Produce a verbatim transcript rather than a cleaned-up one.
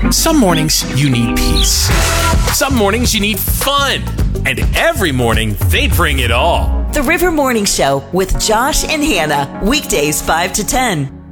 Some mornings you need peace. Some mornings you need fun. And every morning they bring it all. The River Morning Show with Josh and Hannah. Weekdays five to ten.